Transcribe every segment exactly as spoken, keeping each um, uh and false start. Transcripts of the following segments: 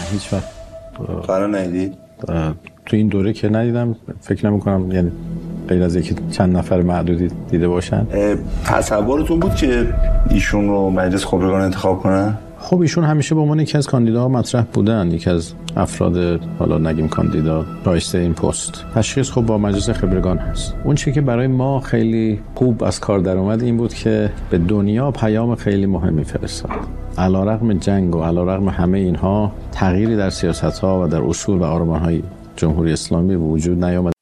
هیچ وقت قرار ندید؟ تو این دوره که ندیدم، فکر نمی کنم یعنی غیر از یکی چند نفر معدودی دیده باشن. تصورتون بود که ایشون رو مجلس خبرگان انتخاب کنن؟ خب ایشون همیشه به عنوان یکی از کاندیداها مطرح بودن، یکی از افراد حالا نگیم کاندیدا شایسته این پست. تشخیص خب با مجلس خبرگان هست. اون چیزی که برای ما خیلی خوب از کار در اومد این بود که به دنیا پیام خیلی مهمی فرستاد. علیرغم جنگ و علیرغم همه اینها تغییری در سیاست‌ها و در اصول و آرمان‌های جمهوری اسلامی به وجود نیامد.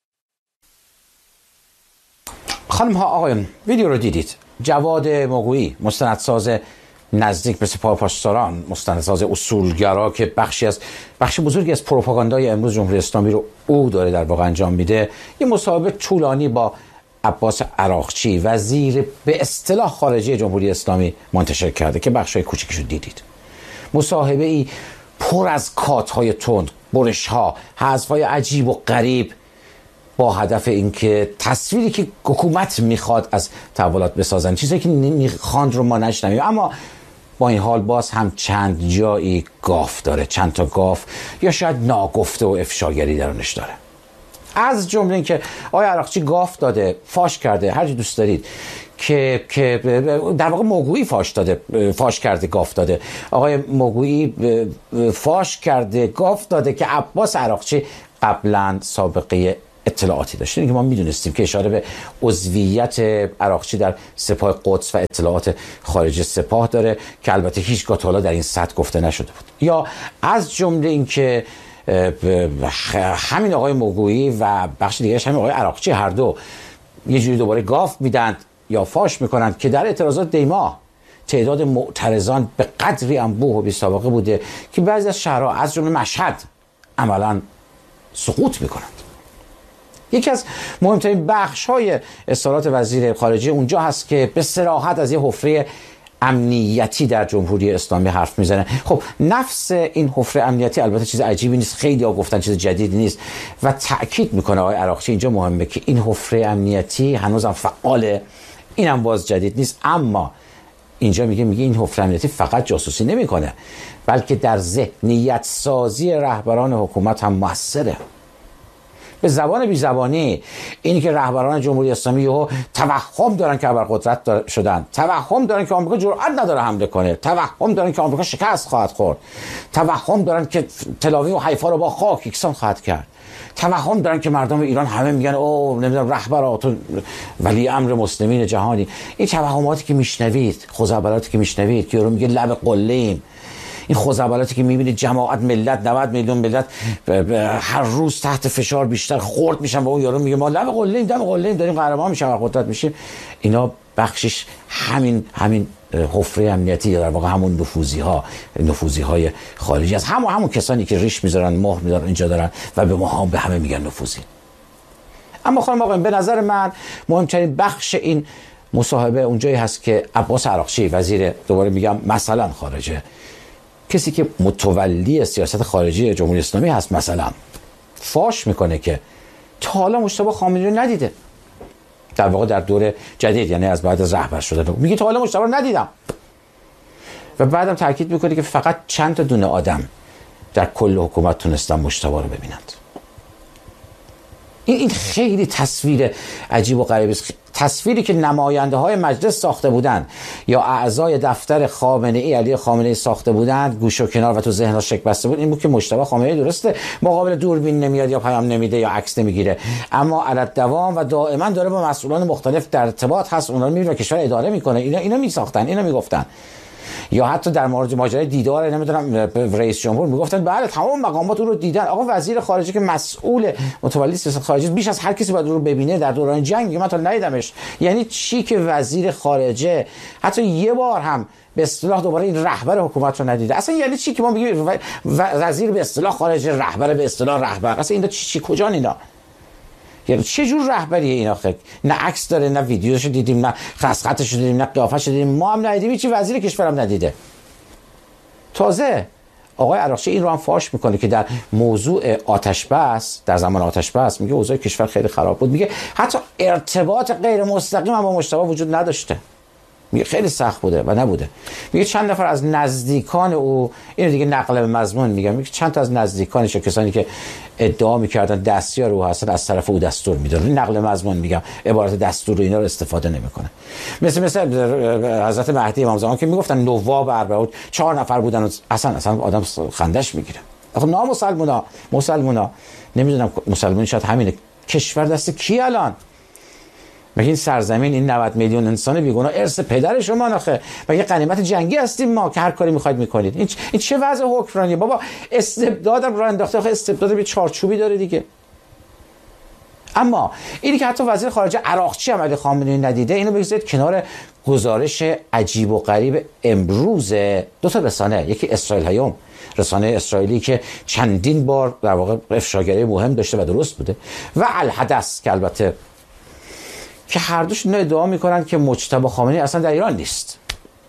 خانم ها آقایان، ویدیو رو دیدید. جواد مقویی، مستندساز نزدیک به سپاه پاسداران، مستندساز اصولگرا که بخشی از بخش بزرگی از پروپاگاندای امروز جمهوری اسلامی رو او داره در واقع انجام میده، یه مصاحبه طولانی با عباس عراقچی، وزیر به اصطلاح خارجه جمهوری اسلامی، منتشر کرده که بخشای کوچیکشو دیدید. مصاحبه ای پر از کات‌های تند، برش‌ها، حذف‌های عجیب و غریب، با هدف اینکه تصویری که حکومت میخواد از تحولات بسازن، چیزی که نمیخوان رو ما نشنویم. اما با این حال باز هم چند جایی گاف داره، چند تا گاف یا شاید ناگفته و افشاگری درونش داره. از جمله این که آقای عراقچی گاف داده، فاش کرده، هر چی دوست دارید، که که در واقع مقویی فاش داده، فاش کرده، گاف داده. آقای مقویی فاش کرده، گاف داده که عباس عراقچی قبلا سابقه اطلاعاتی داشته. اینکه ما میدونستیم که اشاره به عضویت عراقچی در سپاه قدس و اطلاعات خارجه سپاه داره که البته هیچگاه تا حالا در این سطح گفته نشده بود. یا از جمله اینکه همین آقای مقویی و بخش دیگرش همین آقای عراقچی هر دو یه جوری دوباره گاف میدن یا فاش میکنن که در اعتراضات دیما تعداد معترضان به قدری انبوه و بی‌سابقه بوده که بعضی از شهرها از جمله مشهد عملاً سقوط میکنند. یکی از مهمترین بخش‌های اظهارات وزیر خارجه اونجا هست که به صراحت از یه حفره امنیتی در جمهوری اسلامی حرف میزنه. خب نفس این حفره امنیتی البته چیز عجیبی نیست، خیلی ها گفتن چیز جدیدی نیست و تأکید میکنه آقای عراقچی اینجا مهمه که این حفره امنیتی هنوزم فعاله، اینم باز جدید نیست. اما اینجا میگه میگه این حفره امنیتی فقط جاسوسی نمیکنه، بلکه در ذهنیت سازی رهبران حکومت هم موثره. به زبان بی زبانی اینی که رهبران جمهوری اسلامی یهو توهم دارن که ابرقدرت شدن، توهم دارن که آمریکا جرئت نداره حمله کنه، توهم دارن که آمریکا شکست خواهد خورد، توهم دارن که تل‌آویو و حیفا رو با خاک یکسان خواهد کرد، توهم دارن که مردم ایران همه میگن او نمیدونم رهبر ولی امر مسلمین جهانی. این توهماتی که میشنوید، خزعبلاتی که میشنوید که یارو میگه لب قله‌ایم، این خزعبلاتی که میبینید جماعت ملت نود میلیون ملت هر روز تحت فشار بیشتر خورد میشن و اون یارو میگه ما لب قله‌ایم، دم قله‌ایم، داریم قهرمان میشیم و قدرت میشیم. اینا بخشش همین همین حفره امنیتی یا در واقع همون نفوذی ها نفوذی های خارجی از همون همون کسانی که ریش میذارن، مهر میذارن اینجا دارن و به ما هم به همه میگن نفوذی. اما خانم آقایان، به نظر من مهمترین بخش این مصاحبه اونجایی هست که عباس عراقچی، وزیر دوباره میگم مثلا خارجه، کسی که متولی سیاست خارجی جمهوری اسلامی هست، مثلا فاش میکنه که تا حالا مجتبی خامنه‌ای رو ندیده. در واقع در دور جدید، یعنی از بعد از رهبر شدن، میگه تا حالا مجتبی رو ندیدم. و بعدم تاکید میکنه که فقط چند تا دونه آدم در کل حکومت تونستن مجتبی رو ببینند. این این خیلی تصویر عجیب و غریبی است. تصویری که نماینده های مجلس ساخته بودند یا اعضای دفتر خامنه ای علی خامنه ای ساخته بودند، گوش و کنار و تو ذهنش شک بسته بود، این بود که مجتبی خامنه ای درسته مقابل دوربین نمیاد یا پیام نمیده یا عکس نمیگیره، اما علی دوام و دائما داره با مسئولان مختلف در ارتباط هست، اونا رو میبینه کشور اداره میکنه. اینا اینا میساختن، اینا میگفتن. یا حتی در مورد ماجرای دیدار نمیدونم رئیس جمهور میگفتن بله تمام مقامات اون رو دیدن. آقا وزیر خارجه که مسئول متولی سیاست خارجی بیش از هر کسی باید اون رو ببینه در دوران جنگ، من تا ندیدمش. یعنی چی که وزیر خارجه حتی یه بار هم به اصطلاح دوباره این رهبر حکومت رو ندیده؟ اصلا یعنی چی که ما میگیم وزیر به اصطلاح خارجه، رهبر به اصطلاح رهبر؟ اصلا اینا چی چی کجا اینا؟ یعنی چه جور رهبریه اینا؟ خیلی نه عکس داره، نه ویدیوشو دیدیم، نه خط دیدیم، نه قیافه‌شو دیدیم، ما هم ندیدیم، چی وزیر کشورم ندیده. تازه آقای عراقچی این رو هم فاش میکنه که در موضوع آتش بس، در زمان آتش بس میگه اوضاع کشور خیلی خراب بود، میگه حتی ارتباط غیر مستقیم هم با مجتبی وجود نداشته. میگه خیلی سخت بوده و نبوده. میگه چند نفر از نزدیکان او، اینو دیگه نقل به مضمون میگم، میگه چند تا از نزدیکانش و کسانی که ادعا میکردن دستیار او هستن از طرف او دستور میدادن. این نقل مضمون میگم، عبارت دستور و اینا رو استفاده نمیکنه. مثل مثل حضرت مهدی امام زمان که میگفتن نواب اربعه، چهار نفر بودن و اصلا اصلا آدم خندش میگیره. آخه نامسلمونا مسلمونا نمیدونم مسلمون شاید همینه. کشور دست کی الان؟ مگه این سرزمین، این نود میلیون انسان بیگناه ارث پدر شما نخه؟ مگه غنیمت جنگی هستیم ما که هر کاری میخواید میکنید؟ این این چه وضع حکمرانیه بابا؟ استبدادم راه انداخته. آخه استبداد به چارچوبی داره دیگه. اما اینی که حتی وزیر خارجه عراقچی هم علی خامنه‌ای ندیده، اینو بگذارید کنار. گزارش عجیب و غریب امروز دو تا رسانه، یکی اسرائیل هیوم، رسانه اسرائیلی که چندین بار در واقع افشاگری مهم داشته و درست بوده، و الحدث که البته که هر دوش ادعا میکنن که مجتبی خامنه‌ای اصلا در ایران نیست،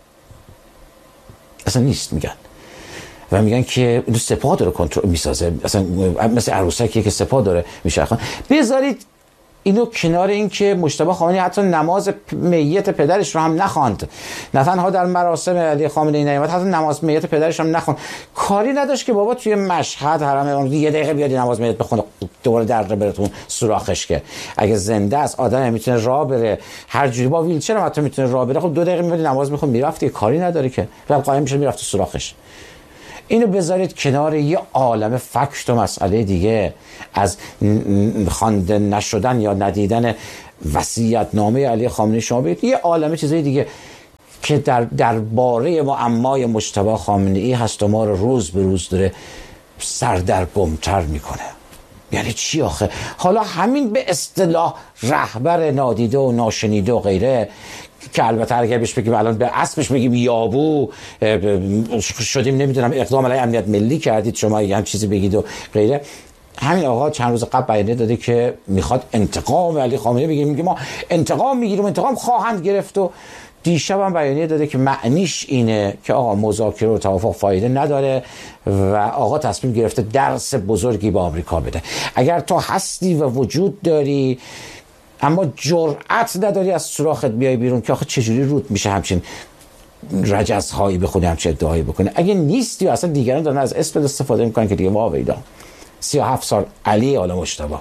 اصلا نیست میگن، و میگن که اینو سپاه داره کنترل میسازه، اصلا مثل عروسکی که سپاه داره میشرخن. بذارید اینو کنار این که مجتبی خامنه‌ای حتی نماز میت پدرش رو هم نخواند، نه تنها در مراسم علی خامنه‌ای نیامد، حتی نماز میت پدرش هم نخواند. کاری نداشت که بابا توی مشهد حرم یه دقیقه بیاد نماز میت بخونه دوباره در براتون سوراخش، که اگه زنده است آدم میتونه راه بره هر جوری، با ویلچر هم حتی میتونه راه بره، خب دو دقیقه میاد نماز میخونه میرفت، کاری نداره که، بعد قایم میشه میرفت سوراخش. اینو بذارید کنار یه عالم فکت و مسئله دیگه از خوانده نشدن یا ندیدن وصیت‌نامه علی خامنه‌ای، شما بگید یه عالم چیزای دیگه که در درباره معمای مجتبی خامنه‌ای هست و ما رو روز به روز داره سردرگم‌تر میکنه. یعنی چی آخه؟ حالا همین به اصطلاح رهبر نادیده و ناشنیده و غیره، که البته اگر بهش بگیم الان به اسمش بگیم یابو شدیم، نمیدونم اقدام علیه امنیت ملی کردید شما، یه هم چیزی بگید و غیره. همین آقا چند روز قبل بیانیه داده که میخواد انتقام علی خامنه‌ای بگیره، میگه ما انتقام میگیریم، انتقام خواهند گرفت. و دیشب هم بیانیه داده که معنیش اینه که آقا مذاکره و توافق فایده نداره و آقا تصمیم گرفته درس بزرگی به آمریکا بده. اگر تو هستی و وجود داری اما جرأت نداری از سوراخت بیای بیرون، که آخه چجوری رود میشه همچین رجزهایی بخونی، همچین ادعایی بکنه؟ اگه نیستی و اصلا دیگران دارن از اسم استفاده میکنن که دیگه ما ویدا سی و هفت سال علی آل مجتبی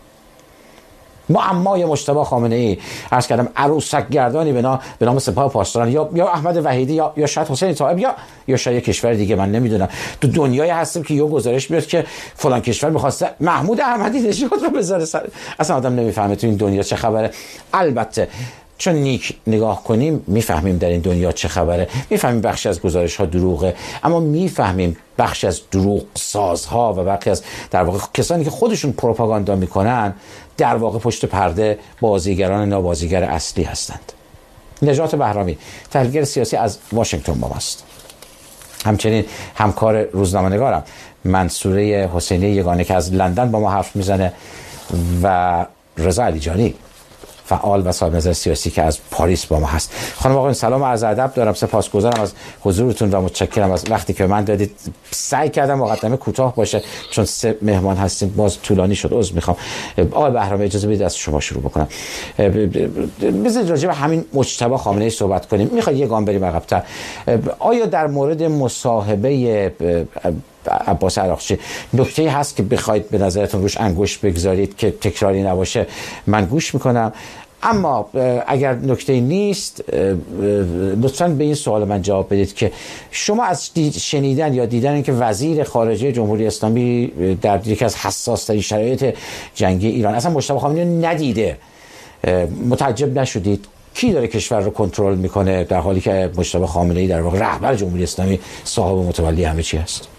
معمای مجتبی خامنه‌ای، عرض کردم عروسک گردانی به نام سپاه پاسداران، یا یا احمد وحیدی، یا یا شاید حسین طائب، یا یا شاید کشور دیگه، من نمیدونم. تو دنیای هستیم که یه گزارش میاد که فلان کشور میخواسته محمود احمدی نژاد رو بذاره سر، اصلا آدم نمیفهمه تو این دنیا چه خبره. البته چون نیک نگاه کنیم میفهمیم در این دنیا چه خبره، میفهمیم بخشی از گزارش ها دروغه، اما میفهمیم بخشی از دروغ سازها و بخشی از در واقع کسانی که خودشون پروپاگاندا میکنن در واقع پشت پرده بازیگران نابازیگر اصلی هستند. نجات بهرامی تحلیلگر سیاسی از واشنگتن با ماست، همچنین همکار روزنامه‌نگارم منصوره حسینی یگانه که از لندن با ما حرف میزنه، و رضا علیجانی فعال و صاحب نظر سیاسی که از پاریس با ما هست. خانم آقایان سلام و عرض ادب دارم، سپاسگزارم از حضورتون و متشکرم از وقتی که من دادید. سعی کردم مقدمه کوتاه باشه چون سه مهمان هستیم، باز طولانی شد، عذر میخوام. آقای بهرامی اجازه بدید از شما شروع بکنم. بذارید راجع به همین مجتبی خامنه‌ای صحبت کنیم. میخواید یه گام بریم عقب‌تر؟ آیا در مورد مصاحبه عباس عراقچی نکته‌ای هست که بخواید به نظرتون روش انگشت بگذارید که تکراری نباشه؟ من گوش میکنم. اما اگر نکته‌ای نیست لطفاً به این سوال من جواب بدید که شما از شنیدن یا دیدن اینکه وزیر خارجه جمهوری اسلامی در یکی از حساس‌ترین شرایط جنگی ایران اصلا مجتبی خامنه‌ای ندیده متعجب نشدید؟ کی داره کشور رو کنترل میکنه در حالی که مجتبی خامنه‌ای در واقع رهبر جمهوری اسلامی صاحب متولی همه چی هست؟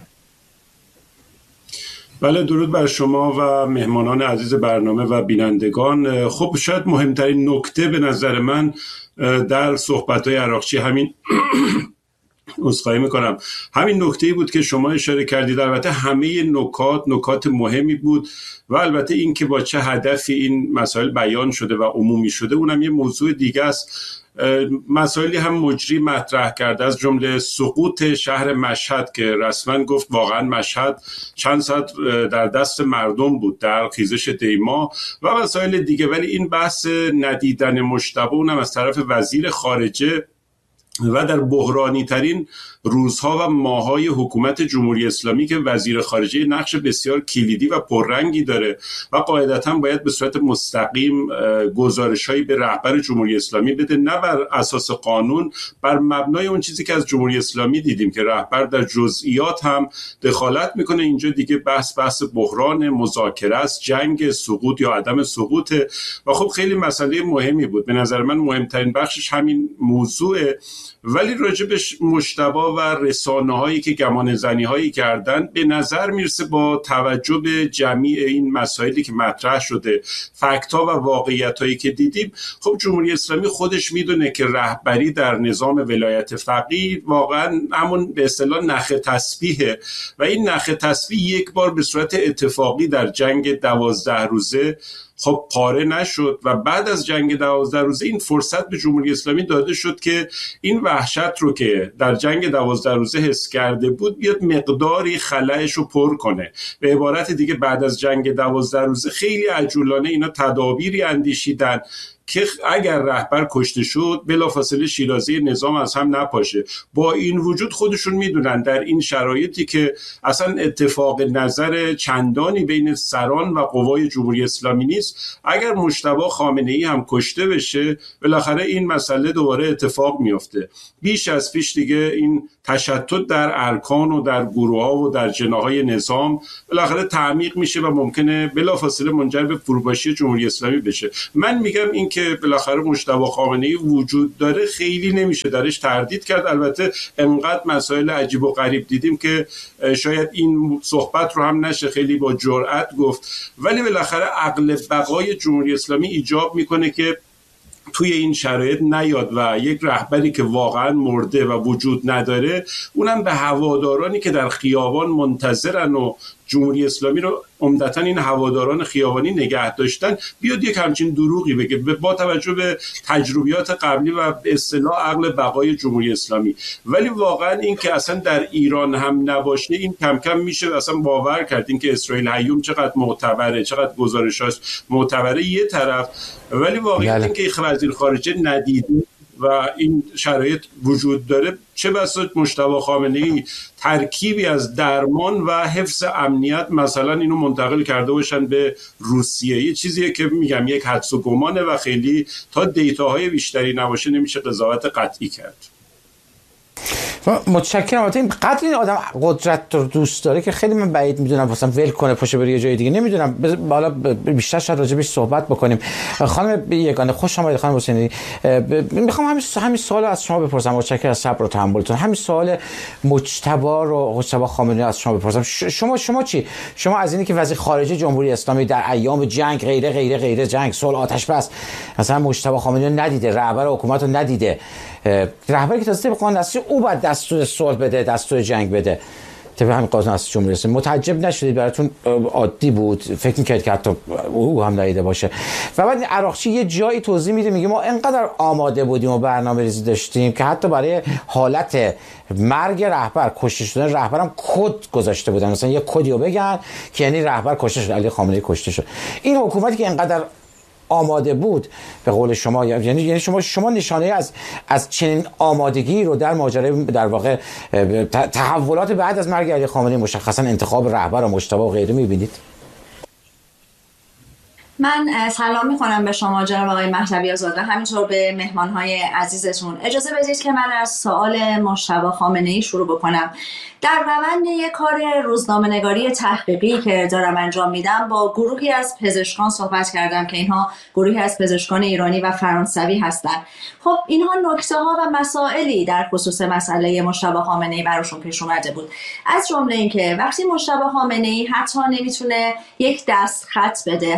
بله، درود بر شما و مهمانان عزیز برنامه و بینندگان. خب شاید مهمترین نکته به نظر من در صحبت‌های عراقچی همین عذرخواهی میکنم. همین نکته‌ای بود که شما اشاره کردید. البته همه نکات نکات مهمی بود و البته این که با چه هدفی این مسائل بیان شده و عمومی شده اونم یه موضوع دیگه است. مسائلی هم مجری مطرح کرده از جمله سقوط شهر مشهد که رسما گفت واقعا مشهد چند ساعت در دست مردم بود در خیزش دیما و مسائل دیگه. ولی این بحث ندیدن مجتبی اونم از طرف وزیر خارجه و در بحرانی ترین روزها و ماه‌های حکومت جمهوری اسلامی که وزیر خارجه نقش بسیار کلیدی و پررنگی داره و قاعدتاً باید به صورت مستقیم گزارش‌هایی به رهبر جمهوری اسلامی بده، نه بر اساس قانون، بر مبنای اون چیزی که از جمهوری اسلامی دیدیم که رهبر در جزئیات هم دخالت میکنه. اینجا دیگه بحث بحث بحران مذاکره است، جنگ، سقوط یا عدم سقوط و خب خیلی مسئله مهمی بود. به نظر من مهمترین بخشش همین موضوعه. ولی راجبش مجتبی و رسانه هایی که گمان زنی هایی کردن به نظر میرسه با توجه به جمعی این مسائلی که مطرح شده، فکت ها و واقعیت هایی که دیدیم، خب جمهوری اسلامی خودش میدونه که رهبری در نظام ولایت فقیه واقعا همون به اصطلاح نخ تسبیحه و این نخ تسبیح یک بار به صورت اتفاقی در جنگ دوازده روزه خب پاره نشد و بعد از جنگ دوازده روزه این فرصت به جمهوری اسلامی داده شد که این وحشت رو که در جنگ دوازده روزه حس کرده بود بیاد مقداری خلأش رو پر کنه. به عبارت دیگه بعد از جنگ دوازده روزه خیلی عجولانه اینا تدابیری اندیشیدن که اگر رهبر کشته شد بلافاصله شیرازه نظام از هم نپاشه. با این وجود خودشون میدونن در این شرایطی که اصلا اتفاق نظر چندانی بین سران و قوای جمهوری اسلامی نیست، اگر مجتبی خامنه‌ای هم کشته بشه بالاخره این مسئله دوباره اتفاق میفته. بیش از پیش دیگه این تشتت در ارکان و در گروه‌ها و در جناح‌های نظام بالاخره تعمیق میشه و ممکنه بلافاصله منجر به فروپاشی جمهوری اسلامی بشه. من میگم این که بالاخره مجتبی خامنه‌ای وجود داره خیلی نمیشه درش تردید کرد. البته انقدر مسائل عجیب و غریب دیدیم که شاید این صحبت رو هم نشه خیلی با جرأت گفت، ولی بالاخره عقل بقای جمهوری اسلامی ایجاب میکنه که توی این شرایط نیاد و یک رهبری که واقعا مرده و وجود نداره اونم به هوادارانی که در خیابان منتظرن و جمهوری اسلامی رو عمدتاً این هواداران خیابانی نگه داشتن بیاد یک همچین دروغی بگه با توجه به تجربیات قبلی و به اصطلاح عقل بقای جمهوری اسلامی. ولی واقعا این که اصلا در ایران هم نباشه این کم کم میشه اصلا باور کرد. این که اسرائیل هیوم چقدر معتبره، چقدر گزارشاش معتبره یه طرف، ولی واقعا این که وزیر خارجه ندیده و این شرایط وجود داره، چه بسا مجتبی خامنه‌ای ترکیبی از درمان و حفظ امنیت مثلا اینو منتقل کرده باشن به روسیه. یه چیزیه که میگم یک حدس و گمانه و خیلی تا دیتاهای بیشتری نباشه نمیشه قضاوت قطعی کرد. متشکرم. البته این قدر این آدم قدرت رو دوست داره که خیلی من بعید میدونم واسم ول کنه پاشه بره یه جای دیگه. نمیدونم بالا بیشتر شاید راجبش صحبت بکنیم. خانم یگانه خوش آمدید. خانم حسینی میخوام همین همین سوال از شما بپرسم. متشکرم از صبر و تحملتون. همین سوال مجتبی رو مجتبی خامنه‌ای از شما بپرسم. شما شما چی؟ شما از اینی که وزیر خارجه جمهوری اسلامی در ایام جنگ غیره غیره غیره جنگ صلح آتش بس مثلا مجتبی خامنه‌ای ندیده، رهبر حکومت رو ندیده، رهبری که تازه به قانون اساسی او بعد دستور صلح بده، دستور جنگ بده، طبق همین قانون اساسی جمهوری اسلامی، متعجب نشدید؟ براتون عادی بود؟ فکر می‌کردید که حتی او هم ندیده باشه؟ و بعد عراقچی یه جایی توضیح میده میگه ما انقدر آماده بودیم و برنامه‌ریزی داشتیم که حتی برای حالت مرگ رهبر، کشته شدن رهبرم کد گذاشته بودن، مثلا یه کدی رو بگن که یعنی رهبر کشته شد، علی خامنه‌ای کشته شد. این حکومتی که انقدر آماده بود به قول شما، یعنی یعنی شما شما نشانه از از چنین آمادگی رو در ماجرای در واقع تحولات بعد از مرگ علی خامنه‌ای مشخصا انتخاب رهبر و مجتبی و غیره می‌بینید؟ من سلام می‌کنم به شما جناب آقای مهدوی آزاد و همینطور به مهمان‌های عزیزتون. اجازه بدید که من از سوال مجتبی خامنه‌ای شروع بکنم. در روند یک کار روزنامه‌نگاری تحقیقی که دارم انجام میدم با گروهی از پزشکان صحبت کردم که اینها گروهی از پزشکان ایرانی و فرانسوی هستند. خب اینها نکته‌ها و مسائلی در خصوص مسئله مجتبی خامنه‌ای براشون پیش اومده بود. از جمله اینکه وقتی مجتبی خامنه‌ای حتی نمیتونه یک دست خط بده، حتی یک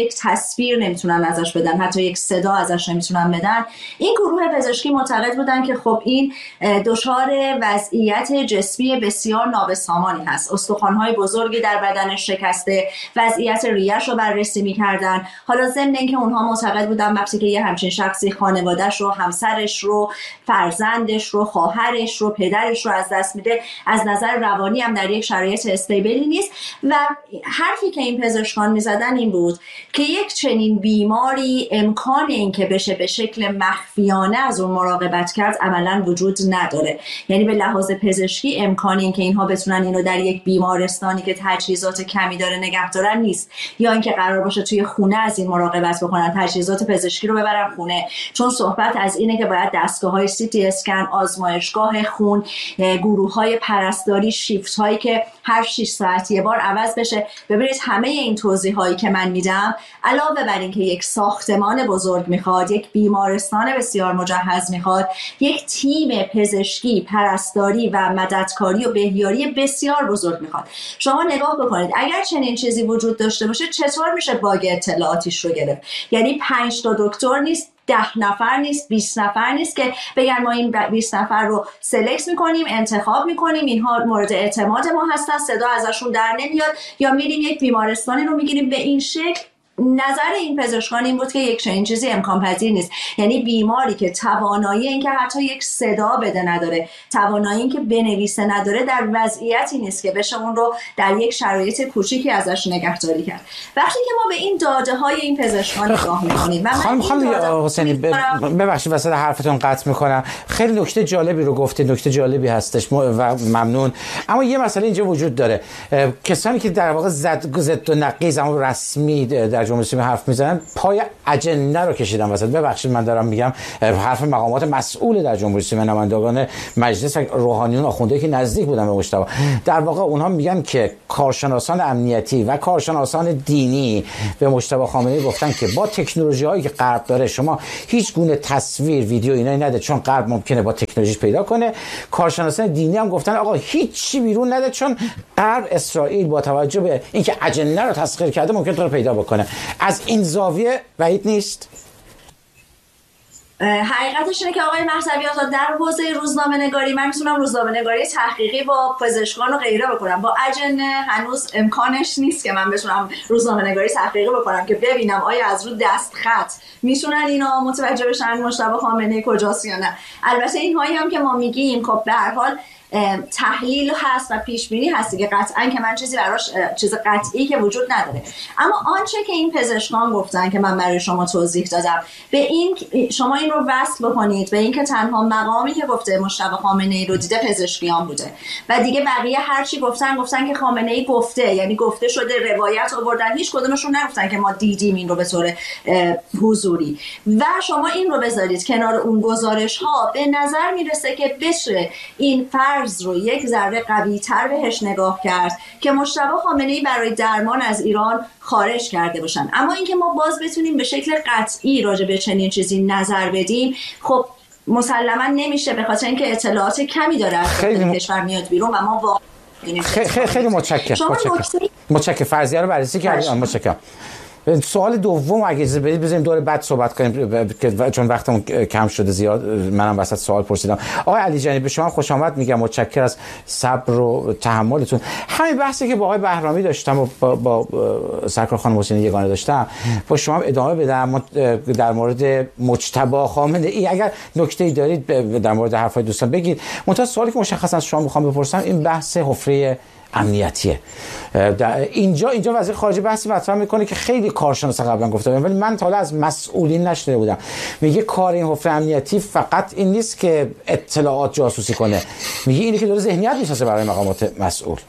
یک تصویر نمیتونن ازش بدن، حتی یک صدا ازش نمیتونن بدن. این گروه پزشکی معتقد بودن که خب این دچار وضعیت جسمی بسیار نابسامانی هست، استخوان‌های بزرگی در بدنش شکسته، وضعیت ریه‌اش رو بررسی می‌کردن. حالا ضمن اینکه اونها معتقد بودن وقتی که یه همچین شخصی خانواده‌اش رو، همسرش رو، فرزندش رو، خواهرش رو، پدرش رو از دست میده، از نظر روانی هم در یک شرایط استیبلی نیست. و حرفی که این پزشکان میزدن این بود که یک چنین بیماری امکان این که بشه به شکل مخفیانه از اون مراقبت کرد عملاً وجود نداره. یعنی به لحاظ پزشکی امکان این که اینها بتونن اینو در یک بیمارستانی که تجهیزات کمی داره نگه دارن نیست، یا اینکه قرار باشه توی خونه از این مراقبت بکنن، تجهیزات پزشکی رو ببرن خونه. چون صحبت از اینه که باید دستگاه‌های سی تی اسکن، آزمایشگاه خون، گروه‌های پرستاری، شیفت‌هایی که هر شش ساعت یه بار عوض بشه. ببینید همه این توضیحایی که من میدم علاوه بر این که یک ساختمان بزرگ میخواد، یک بیمارستان بسیار مجهز میخواد، یک تیم پزشکی، پرستاری و مددکاری و بهیاری بسیار بزرگ میخواد. شما نگاه بکنید اگر چنین چیزی وجود داشته باشه چطور میشه باگ اطلاعاتیش رو گرفت؟ یعنی پنج تا دکتر نیست، ده نفر نیست، بیست نفر نیست که بگن ما این بیست نفر رو سلکت میکنیم، انتخاب میکنیم، اینها مورد اعتماد ما هستن، صدا ازشون در نمیاد، یا میریم یک بیمارستانی رو میگیریم. به این شکل نظر این پزشکان این بود که یک چنین چیزی امکان پذیر نیست. یعنی بیماری که توانایی این که حتی یک صدا بده نداره، توانایی این که بنویسه نداره، در وضعیتی نیست که بشه اون رو در یک شرایط کوچیکی ازش نگهداری کرد. وقتی که ما به این داده های این پزشکان نگاه می‌کنیم و خانم خانم حسینی ببخشید وسط حرفتون قطع می‌کنم، خیلی نکته جالبی رو گفته، نکته جالبی هستش و ممنون. اما یه مسئله اینجا وجود داره، کسانی که در واقع زد زد و نقیض اما رسمی در جمهوری اسلامی حرف میزنن پای اجنه رو کشیدن وسط. ببخشید من دارم میگم حرف مقامات مسئول در جمهوری اسلامی، نمایندگان مجلس، روحانیون، آخوندهایی که نزدیک بودن به مجتبی. در واقع اونها میگن که کارشناسان امنیتی و کارشناسان دینی به مجتبی خامنه‌ای گفتن که با تکنولوژی‌هایی که غرب داره شما هیچ گونه تصویر، ویدیو اینا نده، چون غرب ممکنه با تکنولوژیش پیدا کنه. کارشناسان دینی هم گفتن آقا هیچ چی بیرون نده، چون غرب، اسرائیل با توجه به اینکه اجنه رو تسخیر کرده ممکن تو رو پیدا بکنه. از این زاویه بعید نیست؟ حقیقتش اینه که آقای مهدوی آزاد در حوزه روزنامه نگاری من میتونم روزنامه نگاری تحقیقی با پزشکان و غیره بکنم، با اجنه هنوز امکانش نیست که من بتونم روزنامه نگاری تحقیقی بکنم که ببینم آیا از رو دست خط میتونن اینا متوجه بشن مجتبی خامنه‌ای کجاست یا نه. البته این هایی هم که ما میگیم خب به هر حال تحلیل هست و پیش بینی هست که قطعا که من چیزی براش چیز قطعی که وجود نداره. اما آنچه که این پزشکان گفتن که من برای شما توضیح دادم، به این شما این رو وصل بکنید به این که تنها مقامی که گفته مجتبی خامنه‌ای رو دیده پزشکیان بوده و دیگه بقیه هر چی گفتن گفتن که خامنه‌ای گفته، یعنی گفته شده، روایت آوردن، هیچ کدومشون نگفتن که ما دیدیم این رو به طور حضوری. و شما این رو بذارید کنار اون گزارش ها، به نظر میرسه که بشه این فرض رو یک ذره قوی‌تر بهش نگاه کرد که مجتبی خامنه‌ای برای درمان از ایران خارج کرده باشن. اما اینکه ما باز بتونیم به شکل قطعی راجع به چنین چیزی نظر بدیم خب مسلما نمیشه، به خاطر اینکه اطلاعات کمی داره از کشور میاد بیرون و ما واقعا خیلی خیلی خیلی متشکرم. متشکرم. متشکرم. فرضیه رو بررسی کردید. متشکرم. سوال دوم اگه اجازه بدید بذاریم دور بعد صحبت کنیم چون وقتمون کم شده زیاد. منم وسط سوال پرسیدم. آقای علیجانی به شما خوش آمد میگم، متشکرم از صبر و تحملتون. همین بحثی که با آقای بهرامی داشتم و با, با سرکار خانم حسینی یگانه داشتم با شما ادامه بدم در مورد مجتبی خامنه‌ای. اگر نکته‌ای دارید در مورد حرفای دوستان بگید. منتها سوالی که مشخصا از شما میخوام بپرسم این بحث حفره امنیتیه. اینجا اینجا وزیر خارجه بحثی مطرح میکنه که خیلی کارشناسا قبلا گفته بودن ولی من تا حالا از مسئولین نشنیده بودم. میگه کار این حفره امنیتی فقط این نیست که اطلاعات جاسوسی کنه، میگه اینه که داره ذهنیت میسازه برای مقامات مسئول.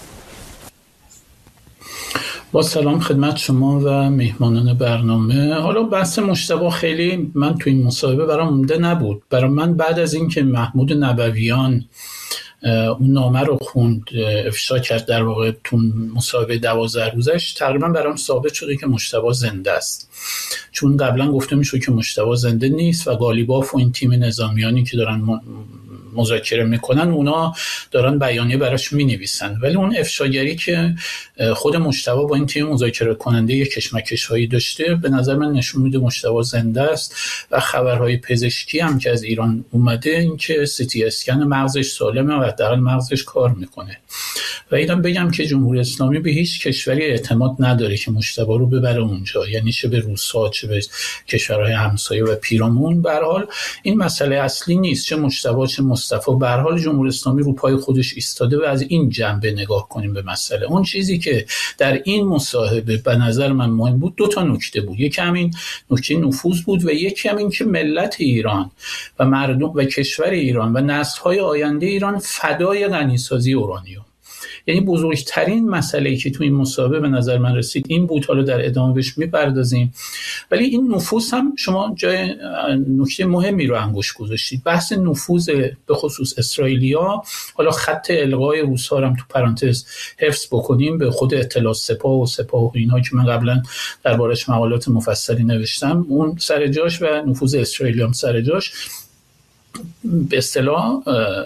با سلام خدمت شما و میهمانان برنامه. حالا بحث مجتبی خیلی من تو این مصاحبه برام عمده نبود. برای من بعد از اینکه محمود نبویان اون نامه رو خوند، افشا کرد در واقع تو مصاحبه دوازده روزش، تقریبا برام ثابت شده که مجتبی زنده است. چون قبلا گفته میشد که مجتبی زنده نیست و قالیباف و این تیم نظامیانی که دارن مذاکره میکنن اونا دارن بیانیه براش مینویسن، ولی اون افشاگری که خود مجتبی با این تیم مذاکره کننده یک کشمکش‌هایی داشته به نظر من نشون میده مجتبی زنده است. و خبرهای پزشکی هم که از ایران اومده این که سی تی اسکن مغزش سالمه و حداقل مغزش کار میکنه. و اینم بگم که جمهوری اسلامی به هیچ کشوری اعتماد نداره که مجتبی رو ببره اونجا، یعنی چه به روس‌ها چه به کشورهای همسایه و پیرامون. به هر حال این مسئله اصلی نیست، چه مجتبی چه مصطفی. به هر حال جمهوری اسلامی رو پای خودش ایستاده و از این جنبه نگاه کنیم به مسئله. اون چیزی که در این مصاحبه به نظر من مهم بود دو تا نکته بود. یکی همین نکته نفوذ بود و یکی همین که ملت ایران و مردم و کشور ایران و نسل‌های آینده ایران فدای غنیسازی اورانیوم. یعنی بزرگترین مسئله‌ای که تو این مصاحبه به نظر من رسید این بود. حالا در ادامه بهش میپردازیم، ولی این نفوذ هم شما جای نکته مهمی رو انگوش گذاشتید. بحث نفوذ به خصوص اسرائیلیا، حالا خط الغای روس‌ها هم تو پرانتز حفظ بکنیم، به خود اطلاع سپاه و سپاه و اینا که من قبلا دربارش مقالات مفصلی نوشتم، اون سر جاش و نفوذ اسرائیل هم سر جاش. به اصطلاح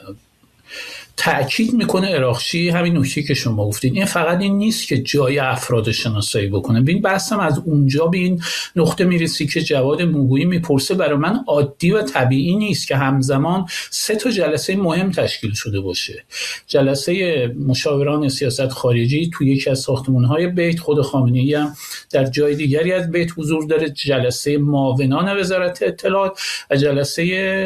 تأکید میکنه اراقچی همین نکته که شما گفتین. این فقط این نیست که جای افراد شناسایی بکنه. ببین بحثم از اونجا به این نقطه میرسی که جواد موگویی میپرسه برای من عادی و طبیعی نیست که همزمان سه تا جلسه مهم تشکیل شده باشه. جلسه مشاوران سیاست خارجی توی یکی از ساختمان‌های بیت، خود خامنه‌ای هم در جای دیگری از بیت حضور داره، جلسه معاونان وزارت اطلاعات و جلسه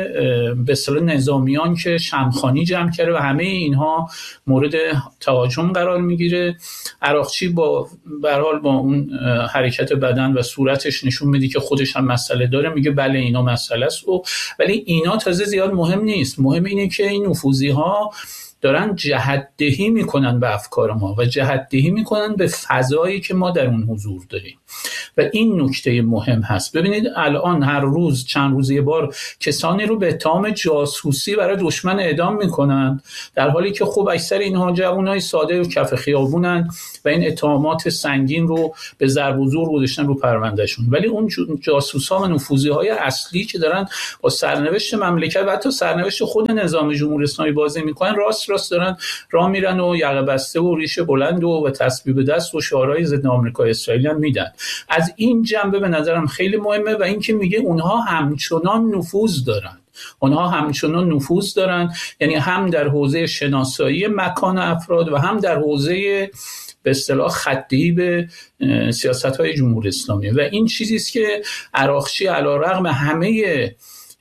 به اصطلاح نظامیان که شمخانی جمع کرده و همه اینها مورد تهاجم قرار میگیره. اراقچی با به هر حال با اون حرکت بدن و صورتش نشون میده که خودش هم مسئله داره، میگه بله اینا مسئله است. و ولی اینا تازه زیاد مهم نیست. مهم اینه که این نفوذی ها دارن جهت‌دهی میکنن به افکار ما و جهت‌دهی میکنن به فضایی که ما در اون حضور داریم و این نکته مهم هست. ببینید الان هر روز چند روز یه بار کسانی رو به اتهام جاسوسی برای دشمن اعدام میکنن، در حالی که خب اکثر اینها جوانای ساده و کف خیابونن و این اتهامات سنگین رو به ضرب و زور گذاشتن رو پروندهشون. ولی اون جاسوسا و نفوذی های اصلی که دارن با سرنوشت مملکت و حتی سرنوشت خود نظام جمهوری اسلامی بازی میکنن، راست راست دارن راه میرن و یقه بسته و ریش بلند و, و تسبیح به دست و شعارهای ضد آمریکا اسرائیل هم میدن. از این جنبه به نظرم خیلی مهمه و این که میگه اونها همچنان نفوذ دارن. اونها همچنان نفوذ دارن، یعنی هم در حوزه شناسایی مکان افراد و هم در حوزه به اصطلاح خطی به سیاست‌های جمهوری اسلامی. و این چیزی است که اراقچی علیرغم همه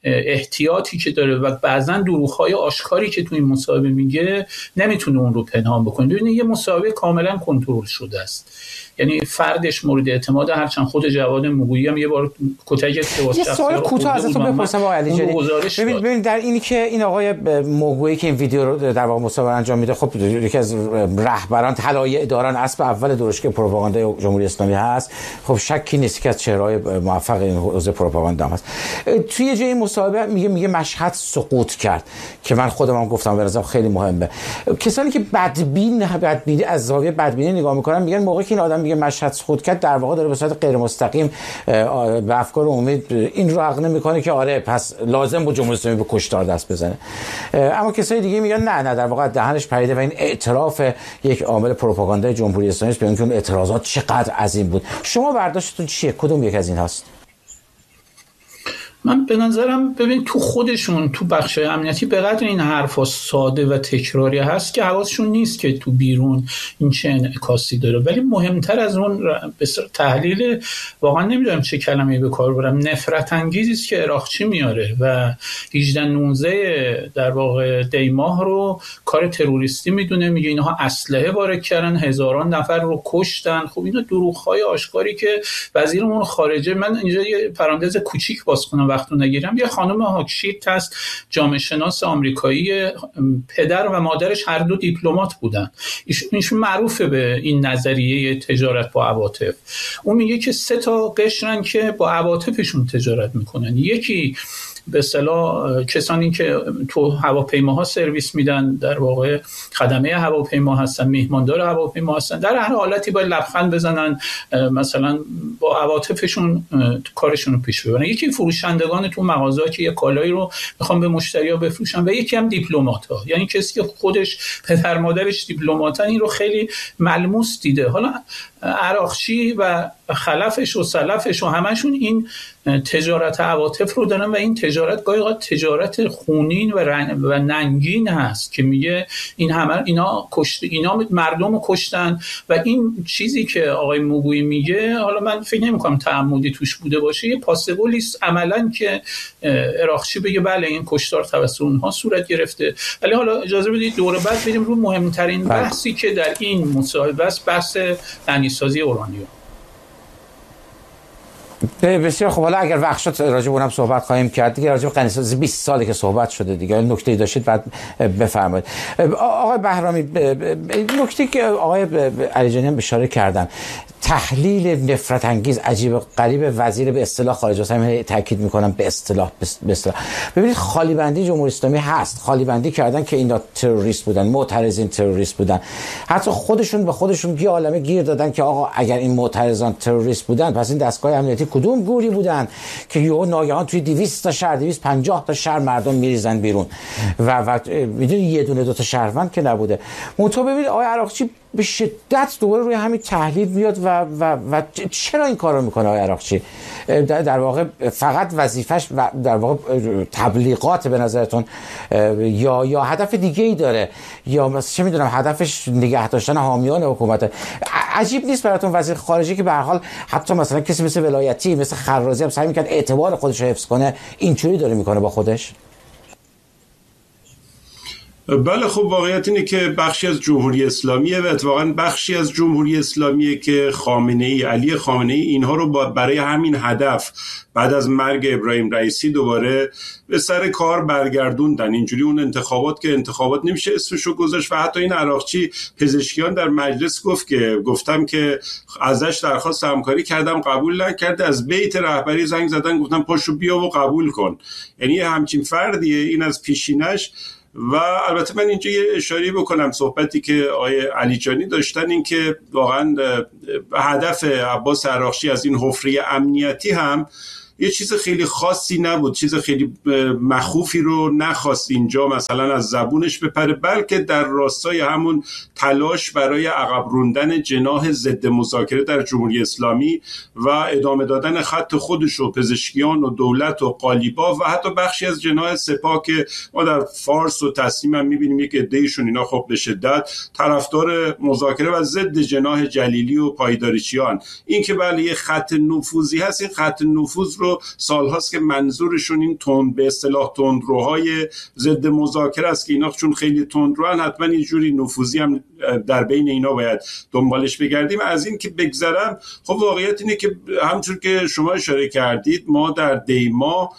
احتیاطی که داره و بعضن دروغ‌های آشکاری که تو این مصاحبه میگه نمیتونه اون رو پنهان بکنه. ببینید یه مصاحبه کاملا کنترل شده است، یعنی فردش مورد اعتماد، هرچند خود جواد موگویی هم یه بار کتک لباس یه سوال کوتاه ازتون بپرسم آقای علیجانی. ببین ببین در اینی که این آقای موگویی که این ویدیو رو در واقع مصاحبه انجام میده، خب یکی از رهبران طلایع دارن، اسب اول درشکه پروپاگاندای جمهوری اسلامی هست، خب شکی نیست که از چهره‌های موفق این حوزه پروپاگاندا هست. توی یه جای مصاحبه میگه میگه مشهد سقوط کرد که من خودم هم گفتم به نظرم خیلی مهمه. کسانی که بدبین بدبینی از زاویه بدبینی نگاه میکنن میگن موقعی که این آدم میگه مشهد سقوط کرد در واقع داره به صورت غیر مستقیم به افکار عمومی این رو عقنه میکنه که آره پس لازم بود جمهوری اسلامی به کشتار دست بزنه. اما کسای دیگه میگن نه نه در واقع دهنش پریده و این اعتراف یک عامل پروپاگاندای جمهوری اسلامی است به اینکه اون اعتراضات چقدر عظیم بود. شما برداشتتون چیه؟ کدوم یک از این هاست؟ من به نظرم ببین تو خودشون تو بخش امنیتی به قدر این حرفا ساده و تکراری هست که حواسشون نیست که تو بیرون این چه انعکاسی داره. ولی مهمتر از اون تحلیل واقعا نمیدونم چه کلمه‌ای به کار ببرم، نفرت انگیزی است که اراقچی میاره و هجده نوزده در واقع دیماه رو کار تروریستی میدونه، میگه اینها اسلحه وارد کردن، هزاران نفر رو کشتن. خب اینا دروغ‌های آشکاری که وزیر امور خارجه، من اینجا یه پرانتز کوچیک باز کنم وقتو نگیرم، یه خانم هاکشیت هست جامعه شناس آمریکایی، پدر و مادرش هر دو دیپلمات بودن، ایشون معروفه به این نظریه تجارت با عواطف. اون میگه که سه تا قشرن که با عواطفشون تجارت میکنن، یکی به اصطلاح کسانی که تو هواپیماها سرویس میدن، در واقع خدمه هواپیما هستن، میهماندار هواپیما هستن، در هر حالتی باید لبخند بزنن، مثلا با عواطفشون کارشون رو پیش ببرن. یکی فروشندگان تو مغازه‌ها که یه کالایی رو میخوان به مشتری‌ها بفروشن و یکی هم دیپلمات‌ها، یعنی کسی که خودش پدر مادرش دیپلماتن این رو خیلی ملموس دیده. حالا عراقچی و خلفش و سلفش و همشون این تجارت عواطف رو دارن و این تجارت گاهی اوقات تجارت خونین و, رن... و ننگین هست که میگه این همه اینا کشت اینا مردم رو کشتن و این چیزی که آقای موگویی میگه، حالا من فکر نمی‌کنم تعمدی توش بوده باشه، یه پاسبولی است عملاً که عراقچی بگه بله این کشتار توسط اونها صورت گرفته. ولی حالا اجازه بدید دوره بعد بریم رو مهمترین بحثی که در این مصاحبه است، بحث غنیسازی اورانیوم. بسیار خب، حالا اگر وقت شد راجع به اونم صحبت خواهیم کرد دیگه. راجع به غنیسازی بیست ساله که صحبت شده دیگه، نکته‌ای داشتید بعد بفرمایید. آقای بهرامی، نکته که آقای علیجانی هم اشاره کردن، تحلیل نفرت انگیز عجیب و غریب وزیر به اصطلاح خارجه است، همین تاکید میکنم به اصطلاح به اصطلاح. ببینید خالی بندی جمهوری اسلامی هست، خالی بندی کردن که اینا تروریست بودن، معترضین تروریست بودن، حتی خودشون به خودشون یه عالمه گیر دادن که آقا اگر این معترضان تروریست بودن پس این دستگاه امنیتی کدوم گوری بودن که یهو ناگهان توی دویست تا شهر دویست و پنجاه تا شهر مردم میریزن بیرون و و میدونی یه دونه دو تا شهروند که نبوده. منتها ببینید آقای عراقچی به شدت دوباره روی همین تحلیل میاد و و و چرا این کارو میکنه آقای عراقچی؟ در واقع فقط وظیفش و در واقع تبلیغات به نظرتون یا یا هدف دیگه ای داره، یا مثلا چه میدونم هدفش نگه داشتن حامیان حکومت؟ عجیب نیست براتون وزیر خارجه که به هر حال حتی مثلا کسی مثل ولایتی مثل خرازی هم سعی میکنه اعتبار خودش رو حفظ کنه، اینجوری داره میکنه با خودش؟ بله خب، واقعیت اینه که بخشی از جمهوری اسلامیه و اتفاقا بخشی از جمهوری اسلامیه که خامنه‌ای، علی خامنه‌ای اینها رو برای همین هدف بعد از مرگ ابراهیم رئیسی دوباره به سر کار برگردوندن. اینجوری اون انتخابات که انتخابات نمیشه اسمشو گذاشت و حتی این عراقچی پزشکیان در مجلس گفت که گفتم که ازش درخواست همکاری کردم قبول نکرده، از بیت رهبری زنگ زدن گفتم پاشو بیا و قبول کن. یعنی همچین فردیه این از پیشینش. و البته من اینجا یه اشاره بکنم صحبتی که آقای علیجانی داشتن، این که واقعا هدف عباس عراقچی از این حفره امنیتی هم یه چیز خیلی خاصی نبود، چیز خیلی مخوفی رو نخواست اینجا مثلا از زبونش بپره، بلکه در راستای همون تلاش برای عقب روندن جناح ضد مذاکره در جمهوری اسلامی و ادامه دادن خط خودش و پزشکیان و دولت و قالیباف و حتی بخشی از جناح سپاه که ما در فارس و تسنیم هم می‌بینیم یک عده‌ایشون اینا خب به شدت طرفدار مذاکره و ضد جناح جلیلی و پایداریچیان. این که بله یه خط نفوذی هست، این خط نفوذ رو سالهاست که منظورشون این تند به اصطلاح تندروهای ضد مذاکره است که اینا چون خیلی تندروان حتما یه جوری نفوذی هم در بین اینا باید دنبالش بگردیم. از این که بگذرم، خب واقعیت اینه که همونطور که شما اشاره کردید ما در دیما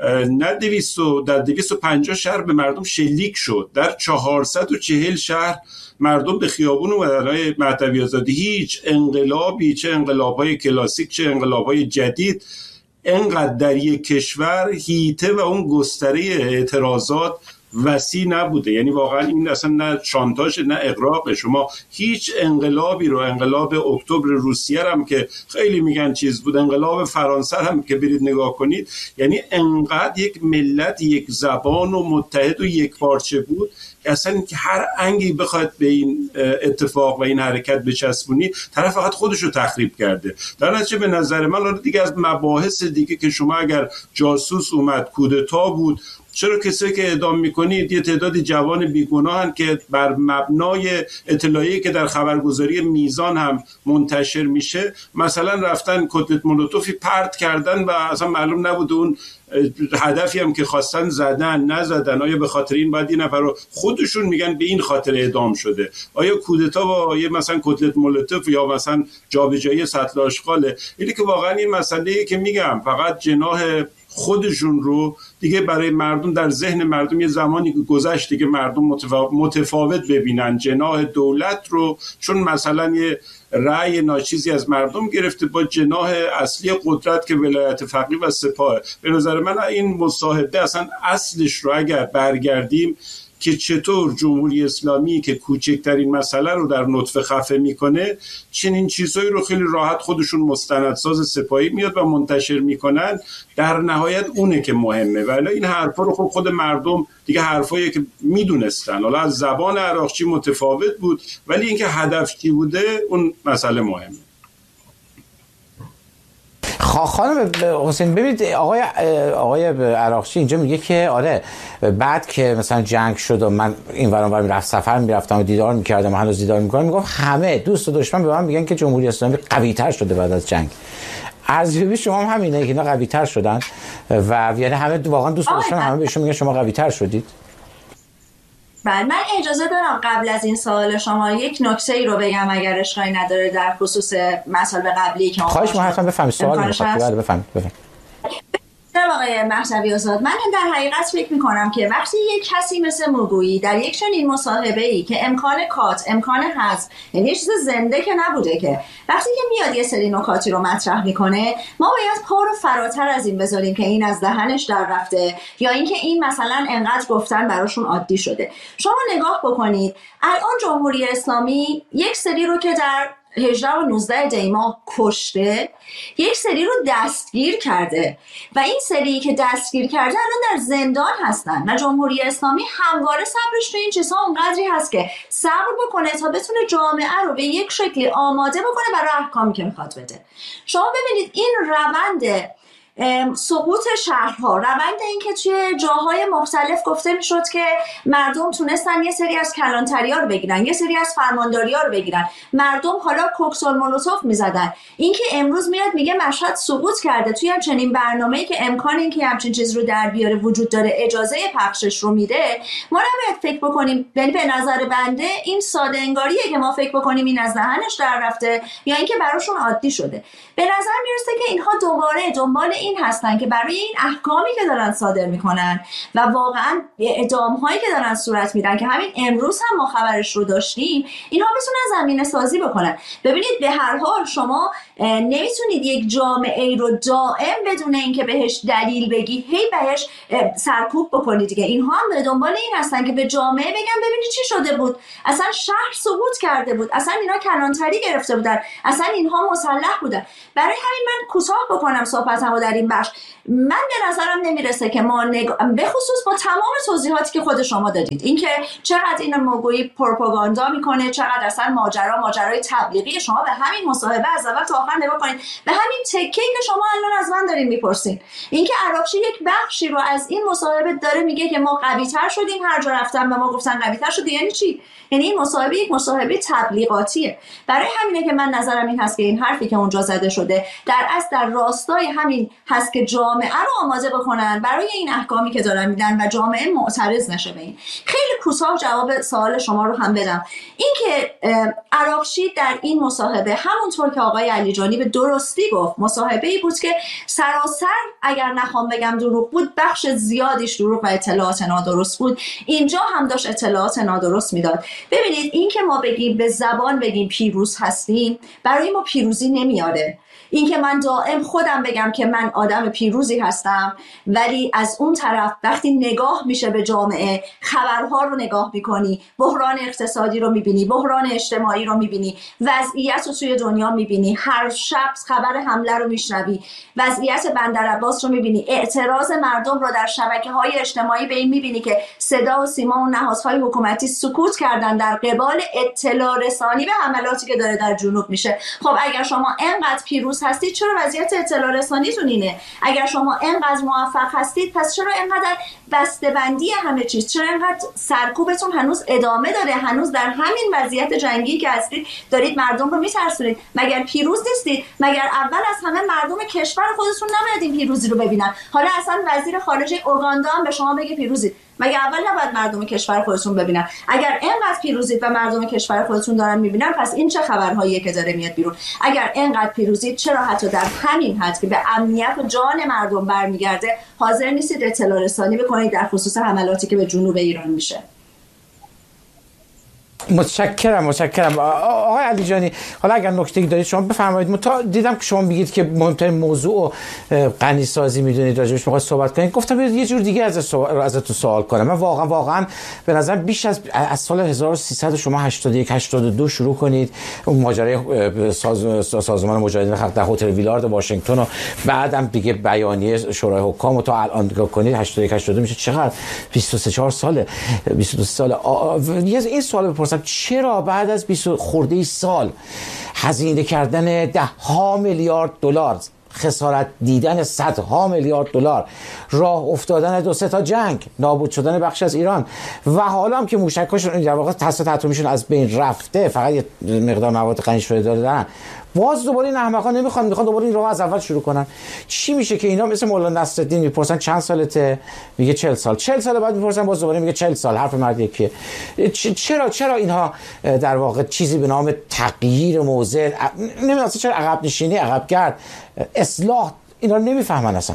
نه دویست در دویست و پنجاه شهر به مردم شلیک شد، در چهارصد و چهل شهر مردم به خیابون اومدن. های مهدوی آزادی، هیچ انقلابی، چه انقلاب‌های کلاسیک چه انقلاب‌های جدید، اینقدر در یک کشور هیته و اون گستره اعتراضات وسیع نبوده. یعنی واقعا این اصلا نه شانتاژ نه اغراق. شما هیچ انقلابی رو، انقلاب اکتبر روسیه هم که خیلی میگن چیز بود، انقلاب فرانسه هم که برید نگاه کنید، یعنی انقدر یک ملت یک زبان و متحد و یک پارچه بود اصلا که هر انگی بخواد به این اتفاق و این حرکت بچسبونی طرف فقط خودش رو تخریب کرده. در نتیجه به نظر من دیگه از مباحث دیگه که شما اگر جاسوس اومد کودتا بود، چرا کسایی که اعدام میکنید یه تعداد جوان بیگناهن که بر مبنای اطلاعیه‌ای که در خبرگزاری میزان هم منتشر میشه مثلا رفتن کتلت مولوتوفی پرت کردن و اصلا معلوم نبود اون هدفی هم که خواستن زدن نزدن. آیا به خاطر این باید این نفر رو خودشون میگن به این خاطر اعدام شده؟ آیا کودتا با یه مثلا کتلت مولوتوف یا مثلا جابجایی سطل آشغاله؟ اینی که واقعا این مسئله‌ای که میگم فقط جناح خودشون رو دیگه برای مردم در ذهن مردم یه زمانی که گذشت دیگه مردم متفاوت ببینن جناح دولت رو، چون مثلا یه رأی ناچیزی از مردم گرفته با جناح اصلی قدرت که ولایت فقیه و سپاه. به نظر من این مصاحبه اصلا اصلش رو اگر برگردیم که چطور جمهوری اسلامی که کوچکترین مسئله رو در نطفه خفه میکنه چنین چیزایی رو خیلی راحت خودشون مستندساز سپاهی میاد و منتشر میکنن، در نهایت اونه که مهمه. ولی این حرفا رو خب خود مردم دیگه حرفایی که میدونستن، حالا از زبان عراقچی متفاوت بود، ولی اینکه هدف چی بوده اون مسئله مهمه. خانم حسین ببینید آقای آقای عراقچی اینجا میگه که آره بعد که مثلا جنگ شد و من این ور اون ور میرفت سفر میرفتم و دیدار میکردم و هنوز دیدار میکنم، میگفت همه دوست و دشمن به من میگن که جمهوری اسلامی قوی تر شده بعد از جنگ. ارزیابی شما هم همینه که اینا قوی تر شدن و یعنی همه واقعا دوست و دشمن همه بهشون میگن شما قوی تر شدید؟ بله، من اجازه دارم قبل از این سوال شما یک نکته ای رو بگم اگر اشکالی نداره در خصوص مسائل قبلی که خواهش می‌کنم حتما بفهمید سوال می‌خواد. بله بفهمید بفهمید. آقای مهدوی آزاد، من در حقیقت فکر میکنم که وقتی یک کسی مثل موگویی در یک چنین مصاحبه‌ای که امکان کات امکان حذف، یعنی یه چیز زنده که نبوده، که وقتی که میاد یه سری نکاتی رو مطرح میکنه ما باید پا رو فراتر از این بذاریم که این از دهنش در رفته یا اینکه این مثلا انقدر گفتن براشون عادی شده. شما نگاه بکنید الان جمهوری اسلامی یک سری رو که در هجده و نوزده دی ماه کشته، یک سری رو دستگیر کرده و این سری که دستگیر کرده الان در زندان هستن و جمهوری اسلامی همواره صبرش تو این چیزها اونقدری هست که صبر بکنه تا بتونه جامعه رو به یک شکلی آماده بکنه برای احکامی که میخواد بده. شما ببینید این روند سقوط شهرها، روند این که توی جاهای مختلف گفته میشد که مردم تونستن یه سری از کلانتری ها رو بگیرن، یه سری از فرمانداری ها رو بگیرن، مردم حالا کوکتل مولوتوف میزدن. این که امروز میاد میگه مشهد سقوط کرده توی همچنین برنامه‌ای که امکان این که همچین چیز رو در بیاره وجود داره، اجازه پخشش رو میده، ما نباید فکر بکنیم، یعنی به نظر بنده این ساده انگاریه که ما فکر بکنیم این از دهنش در رفته یا اینکه براشون عادی شده. به نظر میرسه که اینها دوباره دنبال این هستن که برای این احکامی که دارن صادر میکنن و واقعا اعدام هایی که دارن صورت میدن که همین امروز هم ما خبرش رو داشتیم، اینها بتونن زمینه سازی بکنن. ببینید به هر حال شما نمیتونید یک جامعه رو دائم بدون اینکه بهش دلیل بگی هی بهش سرکوب بکنید دیگه. اینها هم به دنبال این هستن که به جامعه بگن ببینید چی شده بود، اصلا شهر سقوط کرده بود، اصلا اینا کلانتری گرفته بودن، اصلا اینها مسلح بودن. برای همین من کوتاه بکنم صحبتمو در این بخش، من به نظرم نمیرسه که ما نگ... به خصوص با تمام توضیحاتی که خود شما دادید، اینکه چقدر این موگویی پروپاگاندا میکنه، چقدر اصلا ماجرا ماجرای تبلیغی، شما به همین مصاحبه از اول تا آخر نگاه کنید، به همین تکه‌ای که شما الان از من دارین میپرسین، اینکه عراقچی یک بخشی رو از این مصاحبه داره میگه که ما قوی‌تر شدیم، هر جا رفتن به ما گفتن قوی‌تر شدی. یعنی چی؟ یعنی این مصاحبه یک مصاحبه تبلیغاتیه. برای همینه که من نظرم این هست که این حرفی که اونجا زده شده در اصل در راستای همین هست که جامعه رو آماده بکنن برای این احکامی که دارن میدن و جامعه معترض نشه به این. خیلی کوتاه جواب سوال شما رو هم بدم. این که عراقچی در این مصاحبه همونطور که آقای علیجانی به درستی گفت، مصاحبه‌ای بود که سراسر اگر نخوام بگم دروغ بود، بخش زیادیش دروغ و اطلاعات نادرست بود. اینجا هم داشت اطلاعات نادرست میداد. ببینید این که ما بگیم به زبان بگیم پیروز هستیم، برای ما پیروزی نمیاره. این که من دائم خودم بگم که من آدم پیروزی هستم، ولی از اون طرف وقتی نگاه میشه به جامعه، خبرها رو نگاه میکنی، بحران اقتصادی رو میبینی، بحران اجتماعی رو میبینی، وضعیت رو توی دنیا میبینی، هر شب خبر حمله رو میشنوی، وضعیت بندرعباس رو میبینی، اعتراض مردم رو در شبکه‌های اجتماعی به این میبینی که صدا و سیما و نهادهای حکومتی سکوت کردن در قبال اطلاع رسانی به حملاتی که داره در جنوب میشه. خب اگر شما اینقدر پیروز هستید، چرا وضعیت اطلاع رسانیتون اینه؟ اگر شما اینقدر موفق هستید، پس چرا اینقدر بسته‌بندی همه چیز، چرا اینقدر سرکوبتون هنوز ادامه داره؟ هنوز در همین وضعیت جنگی که هستید دارید مردم رو میترسونید. مگر پیروز نیستید؟ مگر اول از همه مردم کشور خودتون نباید این پیروزی رو ببینن؟ حالا اصلا وزیر خارجه اوگاندا هم به شما بگه پیروزید. مگه اول نباید مردم کشور خودتون ببینن؟ اگر اینقدر پیروزید و مردم کشور خودتون دارن میبینن، پس این چه خبرهاییه که داره میاد بیرون؟ اگر اینقدر پیروزید، چرا حتی در همین حد که به امنیت و جان مردم برمیگرده حاضر نیستید اطلاع رسانی بکنید در خصوص حملاتی که به جنوب ایران میشه؟ متشکرم متشکرم آقای علیجانی. حالا اگر نکته‌ای دارید شما بفرمایید. متا دیدم که شما میگید که مهمترین موضوع غنی سازی میدونید، راجعش میخواید صحبت کنید. گفتم یه جور دیگه از ازتون سوال کنم. من واقعا واقعا به نظر بیش از از سال هزار و سیصد شما هشتاد و یک هشتاد و دو شروع کنید اون ماجرای ساز سازمان مجاهدین خلق در هتل ویلارد واشنگتن و بعدم دیگه بیانیه شورای حکام و تا الان نگاه کنید هشتاد و یک هشتاد و دو میشه چقدر؟ بیست و سه چهار ساله، بیست و دو ساله. یه این سوال بپرسم، چرا بعد از بیست خورده سال هزینه کردن ده ها میلیارد دلار، خسارت دیدن صدها میلیارد دلار، راه افتادن دو سه تا جنگ، نابود شدن بخش از ایران و حالا هم که موشکاشون در واقع تاسیس اتمیشون از بین رفته، فقط یه مقدار مواد غنی شده دادن، باز دوباره این احمقا نمیخوان، میخوان دوباره این راه از اول شروع کنن. چی میشه که اینا مثل مولانا نصرالدین میپرسن چند سالته، میگه چهل سال، چهل سال بعد میپرسن باز دوباره میگه چهل سال. حرف مرد یکیه. چرا چرا اینها در واقع چیزی به نام تغییر موضع، نمیدونم چرا عقب نشینی، عقب گرد، اصلاح، اینا رو نمیفهمن اصلا؟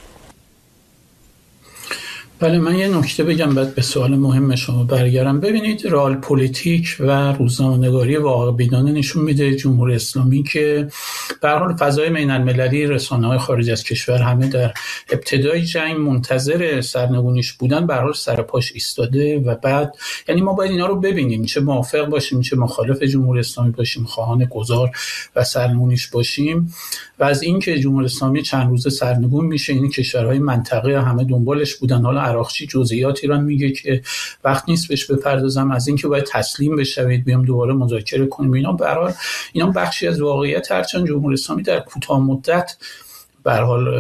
بله، من یه نکته بگم بعد به سوال مهم شما برگردم. ببینید، رئال پلیتیک و روزنامه‌نگاری واقع بینانه نشون میده جمهوری اسلامی که به هر حال فضای بین المللی، رسانه‌های خارج از کشور همه در ابتدای جنگ منتظر سرنگونیش بودن، به هر حال سر پاش ایستاده و بعد یعنی ما باید اینا رو ببینیم، چه موافق باشیم چه مخالف جمهوری اسلامی باشیم، خواهان گذار و سرنگونیش باشیم. و از اینکه جمهوری اسلامی چند روزه سرنگون میشه، این کشورهای منطقه همه دنبالش بودن. حالا عراقچی جزئیات ایران میگه که وقت نیست بهش بپردازم، از اینکه باید تسلیم بشوید بیام دوباره مذاکره کنیم. اینا به هر حال اینا بخشی از واقعیت، هرچند جمهوری اسلامی در کوتاه مدت به هر حال